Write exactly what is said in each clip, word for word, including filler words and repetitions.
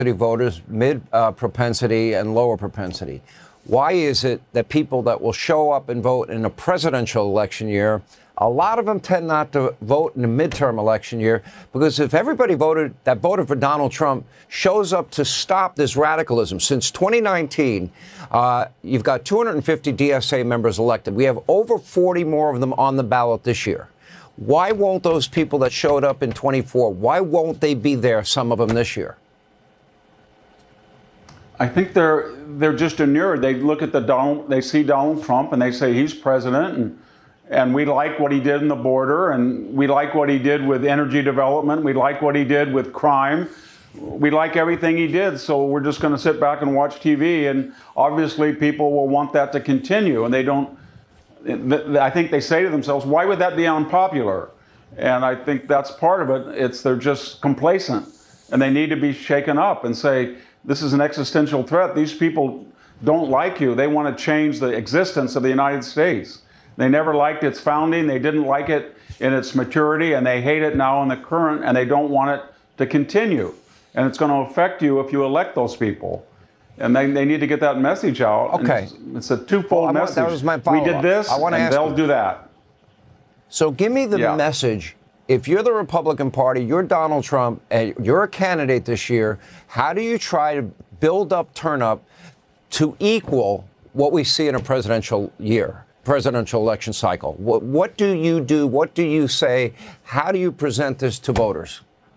voters, mid uh, propensity and lower propensity. Why is it that people that will show up and vote in a presidential election year, a lot of them tend not to vote in a midterm election year? Because if everybody voted that voted for Donald Trump shows up to stop this radicalism, since twenty nineteen, uh, you've got two hundred fifty D S A members elected. We have over forty more of them on the ballot this year. Why won't those people that showed up in twenty-four, why won't they be there, some of them, this year? I think they're they're just inured. They look at the Donald, they see Donald Trump and they say he's president, and and we like what he did in the border, and we like what he did with energy development. We like what he did with crime. We like everything he did. So we're just going to sit back and watch T V. And obviously, people will want that to continue. And they don't. I think they say to themselves, "Why would that be unpopular?" And I think that's part of it. It's they're just complacent, and they need to be shaken up and say, this is an existential threat. These people don't like you. They want to change the existence of the United States. They never liked its founding. They didn't like it in its maturity, and they hate it now in the current, and they don't want it to continue. And it's going to affect you if you elect those people. And they, they need to get that message out. Okay. It's, it's a twofold well, message. That was my we did this, I want to and ask they'll you. do that. So give me the yeah. message. If you're the Republican Party, you're Donald Trump, and you're a candidate this year, how do you try to build up turnout to equal what we see in a presidential year, presidential election cycle? What, what do you do? What do you say? How do you present this to voters?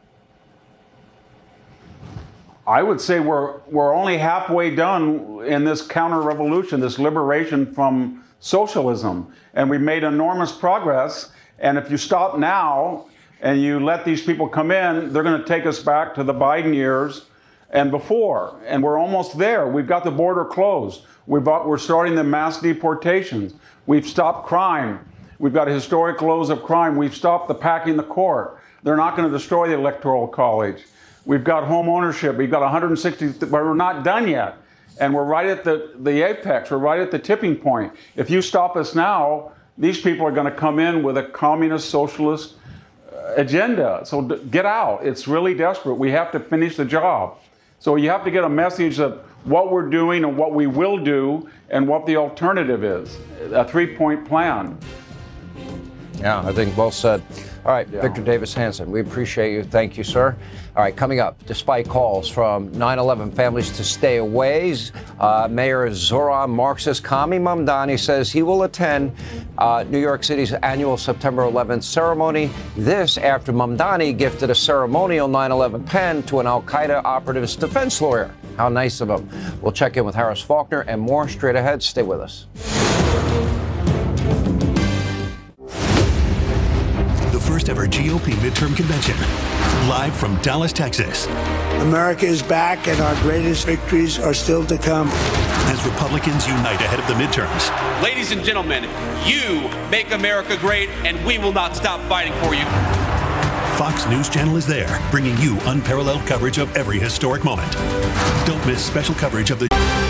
I would say we're we're only halfway done in this counter-revolution, this liberation from socialism, and we've made enormous progress. And if you stop now and you let these people come in, they're going to take us back to the Biden years and before. And we're almost there. We've got the border closed. We've got, we're starting the mass deportations. We've stopped crime. We've got a historic lows of crime. We've stopped the packing the court. They're not going to destroy the Electoral College. We've got home ownership. We've got one hundred sixty, but we're not done yet. And we're right at the, the apex. We're right at the tipping point. If you stop us now, these people are going to come in with a communist socialist agenda. So get out. It's really desperate. We have to finish the job. So you have to get a message of what we're doing and what we will do and what the alternative is. A three-point plan. Yeah, I think well said. All right, yeah. Victor Davis Hanson, we appreciate you. Thank you, sir. All right, coming up, despite calls from nine eleven families to stay away, uh, Mayor Zohran Marxist Kami Mamdani says he will attend uh, New York City's annual September eleventh ceremony. This after Mamdani gifted a ceremonial nine eleven pen to an al-Qaeda operative's defense lawyer. How nice of him. We'll check in with Harris Faulkner and more straight ahead. Stay with us. First ever G O P midterm convention, live from Dallas, Texas. America is back, and our greatest victories are still to come. As Republicans unite ahead of the midterms. Ladies and gentlemen, you make America great, and we will not stop fighting for you. Fox News Channel is there, bringing you unparalleled coverage of every historic moment. Don't miss special coverage of the